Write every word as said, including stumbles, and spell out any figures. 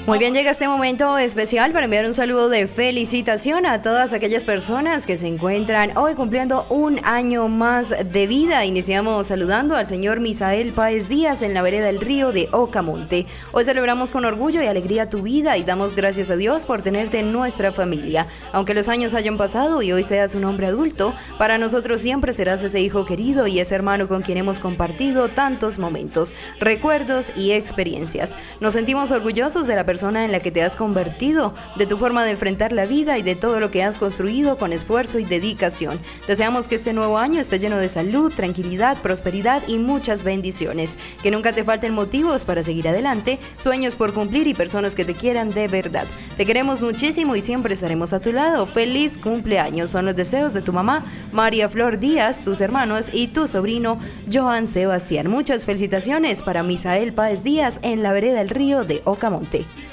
Muy bien, llega este momento especial para enviar un saludo de felicitación a todas aquellas personas que se encuentran hoy cumpliendo un año más de vida. Iniciamos saludando al señor Misael Páez Díaz en la vereda del río de Ocamonte. Hoy celebramos con orgullo y alegría tu vida y damos gracias a Dios por tenerte en nuestra familia. Aunque los años hayan pasado y hoy seas un hombre adulto, para nosotros siempre serás ese hijo querido y ese hermano con quien hemos compartido tantos momentos, recuerdos y experiencias. Nos sentimos orgullosos de la persona persona en la que te has convertido, de tu forma de enfrentar la vida y de todo lo que has construido con esfuerzo y dedicación. Deseamos que este nuevo año esté lleno de salud, tranquilidad, prosperidad y muchas bendiciones. Que nunca te falten motivos para seguir adelante, sueños por cumplir y personas que te quieran de verdad. Te queremos muchísimo y siempre estaremos a tu lado. ¡Feliz cumpleaños! Son los deseos de tu mamá, María Flor Díaz, tus hermanos y tu sobrino, Joan Sebastián. Muchas felicitaciones para Misael Páez Díaz en la vereda del río de Ocamonte.